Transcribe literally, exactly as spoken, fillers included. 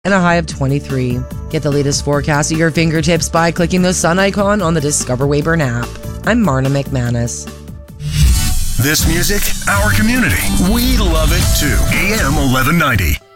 and a high of twenty-three. Get the latest forecast at your fingertips by clicking the sun icon on the Discover Weyburn app. I'm Marna McManus. This music, our community. We love it too. A M eleven ninety.